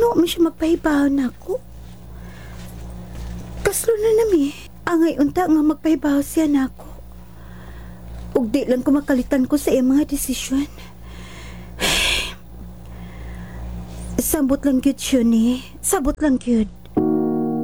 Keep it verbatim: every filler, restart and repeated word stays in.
wa mo siya magpahibaw na ako. Kaslo na nami. Angay unta nga magpahibaw siya na ako. Ug di lang ko makalitan ko sa iyang mga desisyon. Sabot lang gyud siya ni. Sabot lang gyud.